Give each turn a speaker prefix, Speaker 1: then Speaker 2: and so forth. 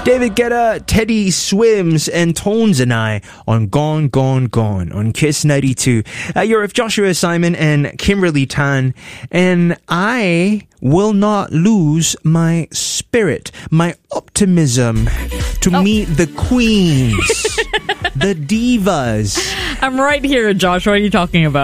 Speaker 1: David Guetta, Teddy Swims, and Tones and I on Gone, Gone, Gone on Kiss 92. You're with Joshua Simon and Kimberly Tan, and I will not lose my spirit, my optimism to meet the queens, the divas.
Speaker 2: I'm right here, Josh. What are you talking about?